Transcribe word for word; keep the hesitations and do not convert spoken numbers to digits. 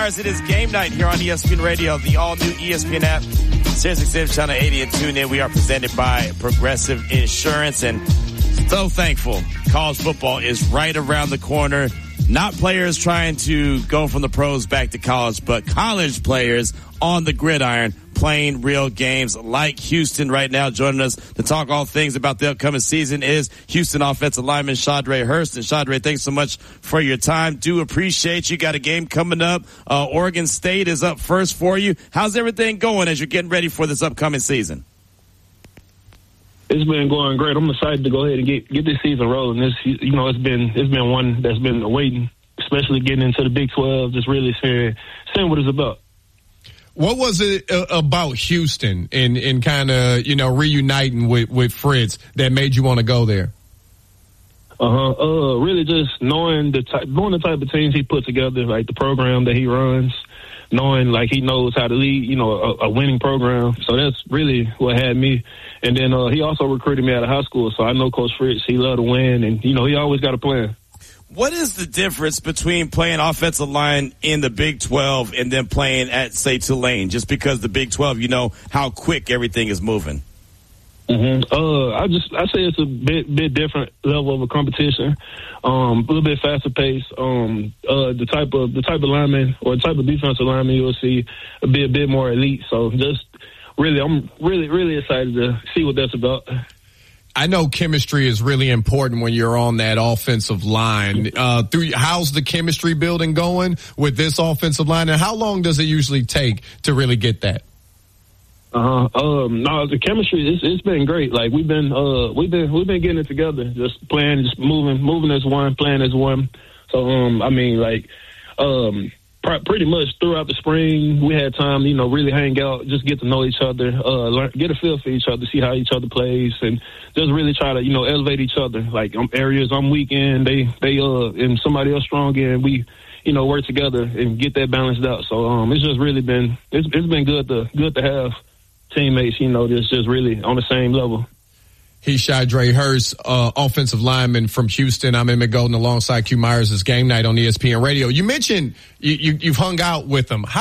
Myers. It is game night here on E S P N Radio, the all-new E S P N app, Sirius X M Channel eighty, and tune in. We are presented by Progressive Insurance, and so thankful college football is right around the corner. Not players trying to go from the pros back to college, but college players on the gridiron playing real games like Houston right now. Joining us to talk all things about the upcoming season is Houston offensive lineman Shadre Hurst. And Shadre, thanks so much for your time. Do appreciate you. Got a game coming up. Uh, Oregon State is up first for you. How's everything going as you're getting ready for this upcoming season? It's been going great. I'm excited to go ahead and get get this season rolling. This, you know, it's been it's been one that's been waiting, especially getting into the Big twelve, just really seeing seeing what it's about. What was it uh, about Houston and and kind of, you know, reuniting with with Fritz that made you want to go there? Uh huh. Uh, really just knowing the type, knowing the type of teams he put together, like the program that he runs. Knowing like he knows how to lead, you know, a, a winning program. So that's really what had me. And then uh, he also recruited me out of high school. So I know Coach Fritz, he loved to win. And, you know, he always got a plan. What is the difference between playing offensive line in the Big twelve and then playing at, say, Tulane? Just because the Big twelve, you know how quick everything is moving. Mm-hmm. Uh, I just I say it's a bit bit different level of a competition, um, a little bit faster pace. Um, uh, the type of the type of lineman or the type of defensive lineman you'll see a bit a bit more elite. So just really, I'm really really excited to see what that's about. I know chemistry is really important when you're on that offensive line. Uh, through how's the chemistry building going with this offensive line, and how long does it usually take to really get that? Uh huh. Um, no, the chemistry it's, it's been great. Like we've been, uh, we've been, we've been getting it together. Just playing, just moving, moving as one, playing as one. So, um, I mean, like, um, pr- pretty much throughout the spring, we had time, you know, really hang out, just get to know each other, uh, learn, get a feel for each other, see how each other plays, and just really try to, you know, elevate each other. Like um, areas I'm weak in, they, they, uh, and somebody else strong in, we. You know, work together and get that balanced out. So, um, it's just really been, it's, it's been good to, good to have teammates, you know, that's just really on the same level. He's Shadre Hurst, uh, offensive lineman from Houston. I'm Emmett Golden alongside Q Myers. It's game night on E S P N Radio. You mentioned you, you, you've hung out with him. How